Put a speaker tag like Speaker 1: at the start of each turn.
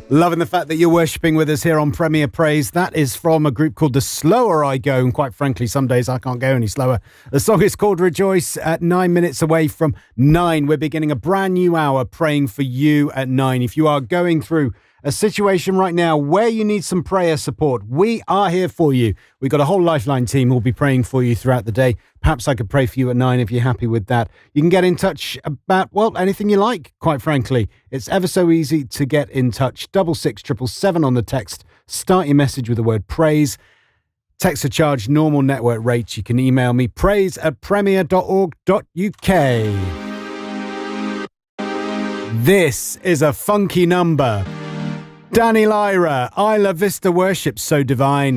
Speaker 1: Loving the fact that you're worshipping with us here on Premier Praise. That is from a group called The Slower I Go, and quite frankly, some days I can't go any slower. The song is called Rejoice at 9 minutes away from 9. We're beginning a brand new hour praying for you at 9. If you are going through a situation right now where you need some prayer support, we are here for you. We've got a whole Lifeline team who'll be praying for you throughout the day. Perhaps I could pray for you at 9 if you're happy with that. You can get in touch about, well, anything you like, quite frankly. It's ever so easy to get in touch. 66777 on the text. Start your message with the word praise. Text are charged normal network rates. You can email me praise@premier.org.uk. This is a funky number. Danny Lyra, Isla Vista Worship, So Divine.